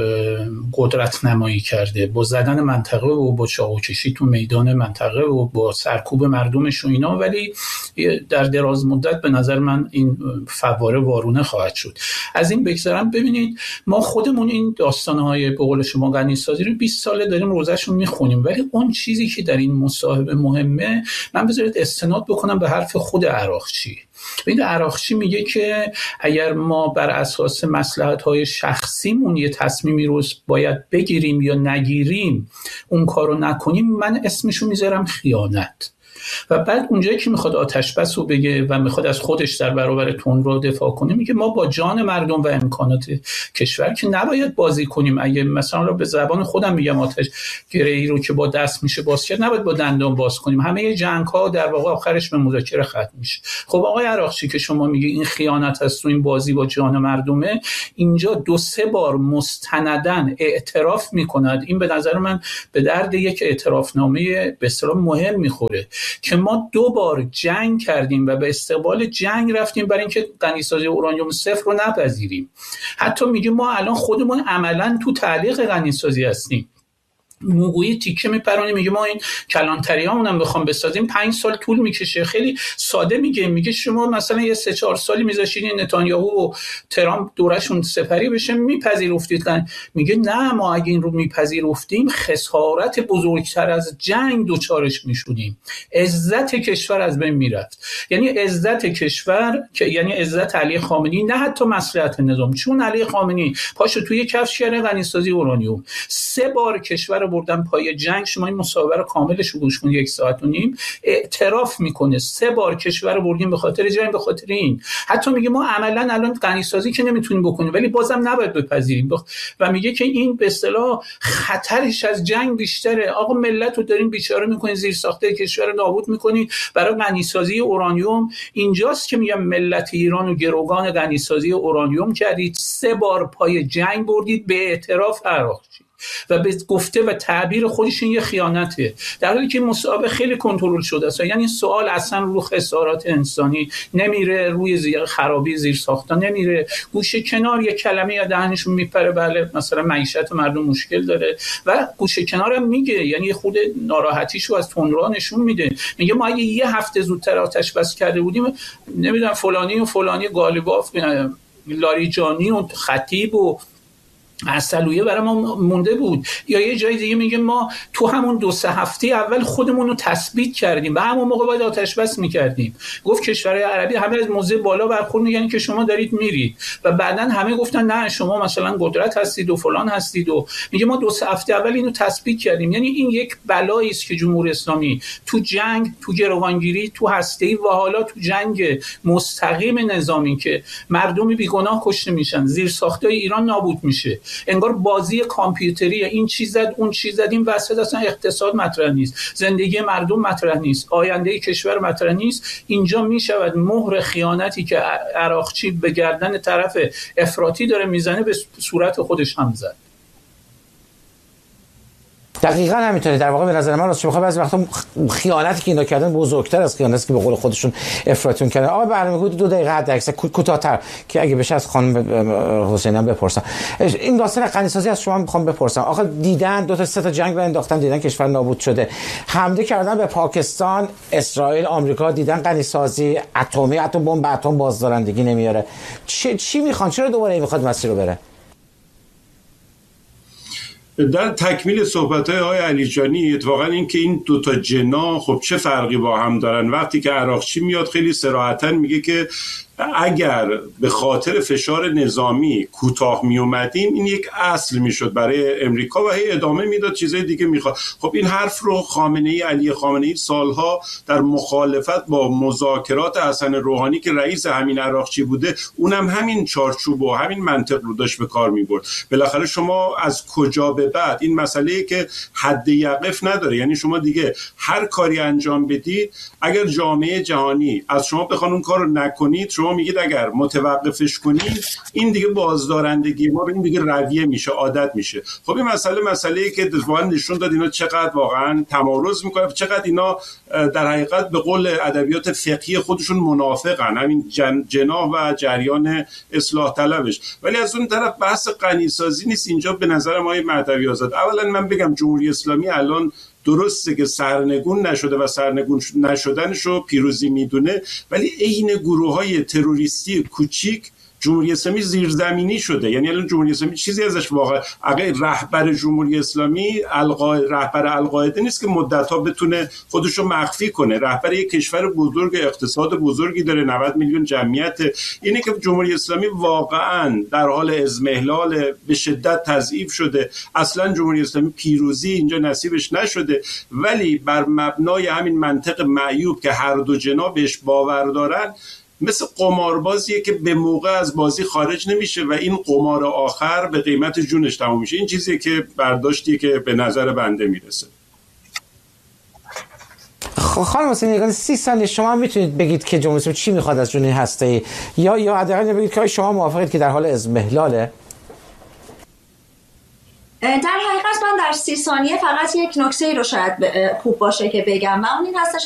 قدرت نمایی کرده با زدن منطقه و با چاقو کشی تو میدان منطقه و با سرکوب مردمش و اینا، ولی در دراز مدت به نظر من این فواره وارونه خواهد شد. از این بگذرم، ببینید ما خودمون این داستان‌های به قول شما غنی سازی رو بیست ساله داریم روزشون میخونیم، ولی اون چیزی که در این مصاحبه مهمه، من بذارید استناد بکنم به حرف خود عراقچی. ببینید، عراقچی میگه که اگر ما بر اساس مصلحت‌های شخصیمون یه تصمیمی رو باید بگیریم یا نگیریم، اون کارو نکنیم، من اسمشو میذارم خیانت. و بعد اونجایی که میخواد آتش بس رو بگه و میخواد از خودش در برابر تندرو دفاع کنه، میگه ما با جان مردم و امکانات کشور که نباید بازی کنیم. اگه مثلا رو به زبان خودم میگم، آتش گره‌ای رو که با دست میشه باز کرد، نباید با دندان باز کنیم. همه جنگ ها در واقع آخرش به مذاکره ختم میشه. خب آقای عراقچی که شما میگه این خیانت هست و این بازی با جان مردمه، اینجا دو سه بار مستندن اعتراف میکند. این به نظر من به درد یک اعترافنامه به اصطلاح مهم میخوره که ما دو بار جنگ کردیم و به استقبال جنگ رفتیم برای اینکه غنیسازی اورانیوم صفر رو نپذیریم. حتی میگه ما الان خودمون عملاً تو تعلیق غنیسازی هستیم. موگوی تیکه میپرونه، میگه ما این کلانتریامون هم بخوام بسازیم پنج سال طول میکشه. خیلی ساده میگه، میگه شما مثلا یه سه چهار سالی میذاشید نتانیاهو و ترامپ دورشون سپری بشه میپذیرفتید. میگه نه، ما اگه این رو میپذیرفتیم خسارت بزرگتر از جنگ دوچارش میشدیم، عزت کشور از بین میرفت. یعنی عزت کشور که یعنی عزت علی خامنه‌ای، نه حتی مصلحت نظام، چون علی خامنه‌ای پاشو توی کفش کرده غنیسازی اورانیوم، سه بار کشور بردن پای جنگ. شما این مصاحبه رو کاملش رو گوش کنید، یک ساعت و نیم، اعتراف میکنه سه بار کشور رو بردیم به خاطر جنگ، به خاطر این. حتی میگه ما عملا الان غنیسازی که نمیتونیم بکنیم ولی بازم نباید بپذیریم. و میگه که این به اصطلاح خطرش از جنگ بیشتره. آقا ملت رو دارین بیچاره میکنین، زیر ساخته کشور رو نابود میکنین برای غنیسازی اورانیوم. اینجاست که میگم ملت ایران و گروگان غنیسازی اورانیوم کردید، سه بار پای جنگ بردید به اعتراف عراقچی و به گفته و تعبیر خودش این یه خیانته، در حالی که مصاحبه خیلی کنترل شده است. یعنی سوال اصلا رو خسارات انسانی نمیره، روی زیر خرابی زیر ساختا نمیره، گوشه کنار یه کلمه یا دهنشون میپره بله مثلا معیشت مردم مشکل داره و گوشه کنارم میگه، یعنی خود ناراحتیشو از تندرو نشون میده. میگه ما اگه یه هفته زودتر آتش بس کرده بودیم، نمیدونم فلانی و فلانی، قالیباف، لاریجانی و خطیب و اصلویه برای ما مونده بود. یا یه جای دیگه میگه ما تو همون دو سه هفته اول خودمون رو تثبیت کردیم و همون موقع باید آتش بس میکردیم. گفت کشورهای عربی همه از موضع بالا برخورد میگن که شما دارید میرید و بعداً همه گفتن نه شما مثلا قدرت هستید و فلان هستید و میگه ما دو سه هفته اول اینو تثبیت کردیم. یعنی این یک بلایی است که جمهوری اسلامی تو جنگ، تو گروگانگیری، تو هسته‌ای و حالا تو جنگ مستقیم نظامی که مردمی بیگناه کشته میشن، زیر ساختای ایران نابود میشه، انگار بازی کامپیوتری، این چیز زد اون چیز زد، این وسط اصلا اقتصاد مطرح نیست، زندگی مردم مطرح نیست، آینده کشور مطرح نیست. اینجا میشود مهر خیانتی که عراقچی به گردن طرف افراطی داره میزنه به صورت خودش هم زد. دقیقاً همینطوره. در واقع به نظر من راستش بخوام بعضی وقتا خیانتی که اینا کردن بزرگتر از خیانتی که به قول خودشون افراطیون کردن. آقا برنامه حدود دو دقیقه حد اکثر کوتاه‌تر که اگه بشه از خانم حسینی بپرسم. این داستان غنی‌سازی از شما میخوام بپرسم. آخه دیدن دو تا سه تا جنگ رو انداختن، دیدن کشور نابود شده، حمله کردن به پاکستان، اسرائیل، آمریکا، دیدن غنی‌سازی اتمی، اتم بمب اتم بازدارندگی نمیاره. چی چی میخوان؟ چرا دوباره میخواد مسیر رو بره؟ در تکمیل صحبت‌های آقای علیجانی، اتفاقا این که این دوتا جناح خب چه فرقی با هم دارن. وقتی که عراقچی میاد خیلی صراحتاً میگه که اگر به خاطر فشار نظامی کوتاه می اومدیم این یک اصل میشد برای امریکا و هی ادامه میداد چیزای دیگه میخواد. خب این حرف رو خامنه‌ای، علی خامنه‌ای سالها در مخالفت با مذاکرات حسن روحانی که رئیس همین عراقچی بوده، اونم همین چارچوب و همین منطق رو داشت به کار میبرد. بالاخره شما از کجا به بعد این مسئله که حد یقف نداره، یعنی شما دیگه هر کاری انجام بدید اگر جامعه جهانی از شما بخوان اون کارو نکنید، شما میگید اگر متوقفش کنید این دیگه بازدارندگی ما، این دیگه رویه میشه، عادت میشه. خب این مسئله مسئله‌ای که واقعا نشون داد اینا چقدر واقعا تمارض میکنه، چقدر اینا در حقیقت به قول ادبیات فقهی خودشون منافقن، همین جن جناح و جریان اصلاح طلبش. ولی از اون طرف بحث غنی‌سازی نیست اینجا به نظر ما. مهدوی آزاد، اولا من بگم جمهوری اسلامی الان درسته که سرنگون نشده و سرنگون نشدنش رو پیروزی میدونه، ولی عین گروه‌های تروریستی کوچیک جمهوری اسلامی زیرزمینی شده. یعنی الان جمهوری اسلامی چیزی ازش واقعا اگه رهبر جمهوری اسلامی القاعده، رهبر القاعده نیست که مدت‌ها بتونه خودشو مخفی کنه. رهبر یک کشور بزرگ، اقتصاد بزرگی داره، نود میلیون جمعیت. اینه که جمهوری اسلامی واقعا در حال اضمحلال به شدت تضعیف شده. اصلا جمهوری اسلامی پیروزی اینجا نصیبش نشده، ولی بر مبنای همین منطق معیوب که هر دو جناح بهش باور دارن، مثل قماربازیه که به موقع از بازی خارج نمیشه و این قمار آخر به قیمت جونش تموم میشه. این چیزیه که برداشتیه که به نظر بنده میرسه. خانم حسینی، سی ثانیه شما میتونید بگید که جمهوری اسلامی چی میخواد از جناح هسته‌ای، یا یا حداقل بگید که شما موافقید که در حال اضمحلاله؟ در حقیقت من در سی ثانیه فقط یک نکته ای رو شاید خوب باشه که بگم و اون این هستش